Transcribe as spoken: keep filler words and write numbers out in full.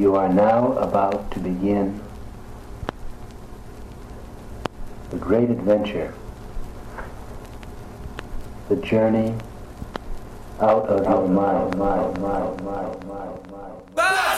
You are now about to begin the great adventure, the journey out of your mind, mind, mind, mind, mind, mind.